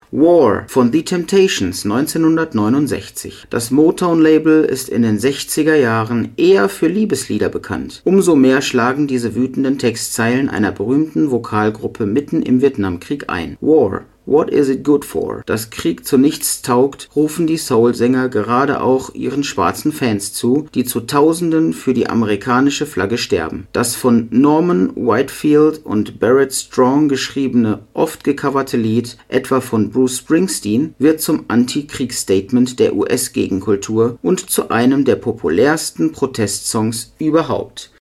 War von The Temptations 1969. Das Motown-Label ist in den 60er Jahren eher für Liebeslieder bekannt. Umso mehr schlagen diese wütenden Textzeilen einer berühmten Vokalgruppe mitten im Vietnamkrieg ein. War. What is it good for? Dass Krieg zu nichts taugt, rufen die Soul-Sänger gerade auch ihren schwarzen Fans zu, die zu Tausenden für die amerikanische Flagge sterben. Das von Norman Whitefield und Barrett Strong geschriebene, oft gecoverte Lied, etwa von Bruce Springsteen, wird zum Anti-Kriegs-Statement der US-Gegenkultur und zu einem der populärsten Protestsongs überhaupt.